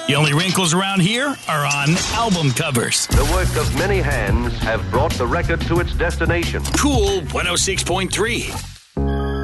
The only wrinkles around here are on album covers. The work of many hands have brought the record to its destination. Cool 106.3.